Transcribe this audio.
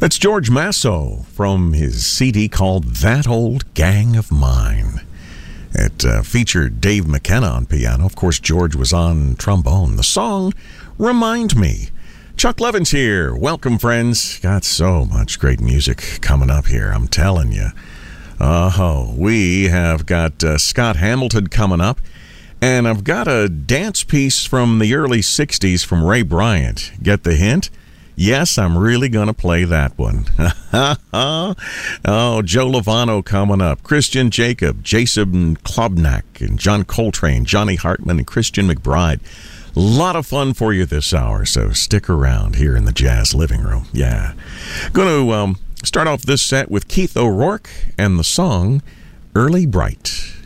That's George Masso from his CD called That Old Gang of Mine. It featured Dave McKenna on piano. Of course, George was on trombone. The song, Remind Me. Chuck Levin's here. Welcome, friends. Got so much great music coming up here, I'm telling you. We have got Scott Hamilton coming up. And I've got a dance piece from the early 60s from Ray Bryant. Get the hint? Yes, I'm really going to play that one. Joe Lovano coming up. Christian Jacob, Jason Klobnak, and John Coltrane, Johnny Hartman, and Christian McBride. A lot of fun for you this hour, so stick around here in the Jazz Living Room. Yeah. Going to start off this set with Keith O'Rourke and the song Early Bright.